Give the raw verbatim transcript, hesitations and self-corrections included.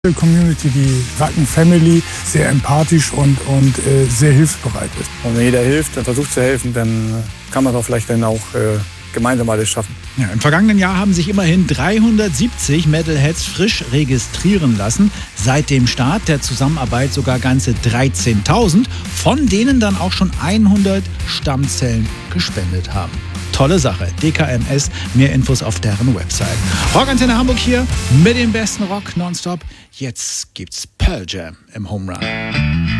Community, die Wacken Family, sehr empathisch und, und äh, sehr hilfsbereit ist. Und wenn jeder hilft und versucht zu helfen, dann kann man doch vielleicht dann auch äh, gemeinsam alles schaffen. Ja, im vergangenen Jahr haben sich immerhin dreihundertsiebzig Metalheads frisch registrieren lassen. Seit dem Start der Zusammenarbeit sogar ganze dreizehntausend, von denen dann auch schon hundert Stammzellen gespendet haben. Tolle Sache. D K M S, mehr Infos auf deren Website. Rockantenne Hamburg hier mit dem besten Rock nonstop. Jetzt gibt's Pearl Jam im Home Run.